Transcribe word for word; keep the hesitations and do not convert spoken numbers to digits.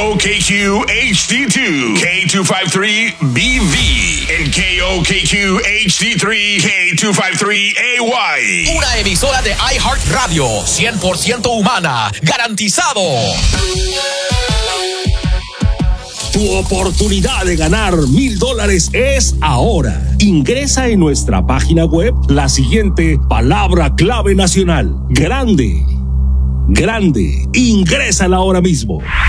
O K Q H D two, K two fifty-three B V, and K O K Q H D three, K two fifty-three A Y. Una emisora de iHeartRadio, cien por ciento humana, garantizado. Tu oportunidad de ganar mil dólares es ahora. Ingresa en nuestra página web la siguiente palabra clave nacional. Grande. Grande. Ingrésala ahora mismo.